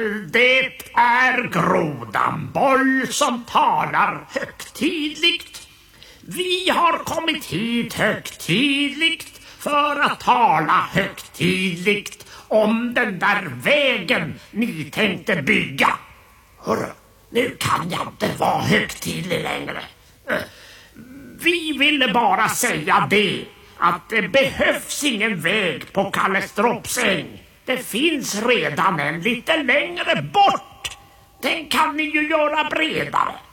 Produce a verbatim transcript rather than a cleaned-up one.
Det är Grodanboll som talar högtidligt. Vi har kommit hit högtidligt för att tala högtidligt om den där vägen ni tänkte bygga. Hörru, nu kan jag inte vara högtidlig längre. Vi ville bara säga det, att det behövs ingen väg på Kallestropsäng. Det finns redan en lite längre bort. Den kan ni ju göra bredare.